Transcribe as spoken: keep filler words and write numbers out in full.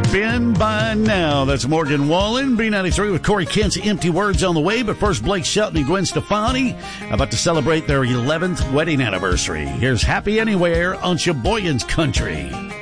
been by now. That's Morgan Wallen, B ninety-three with Corey Kent's Empty Words on the way. But first, Blake Shelton and Gwen Stefani about to celebrate their eleventh wedding anniversary. Here's Happy Anywhere on Sheboygan's Country.